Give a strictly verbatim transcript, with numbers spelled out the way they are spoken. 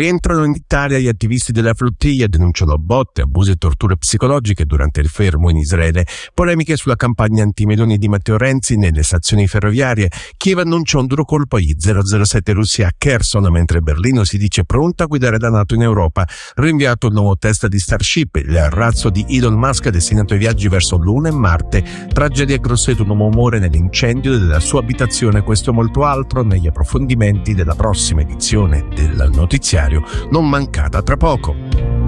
Rientrano in Italia gli attivisti della flottiglia, denunciano botte, abusi e torture psicologiche durante il fermo in Israele. Polemiche sulla campagna anti-Meloni di Matteo Renzi nelle stazioni ferroviarie. Kiev annuncia un duro colpo agli zero zero sette russi a Kherson, mentre Berlino si dice pronta a guidare la NATO in Europa. Rinviato il nuovo test di Starship, il razzo di Elon Musk destinato ai viaggi verso Luna e Marte. Tragedia a Grosseto, un uomo muore nell'incendio della sua abitazione. Questo e molto altro negli approfondimenti della prossima edizione del notiziario, non mancata tra poco.